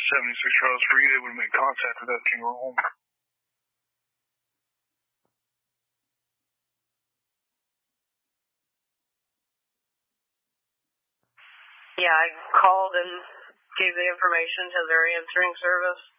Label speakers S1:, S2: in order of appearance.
S1: 76 hours for you, they would have made contact with that funeral home.
S2: Yeah, I called and gave the information to their answering service.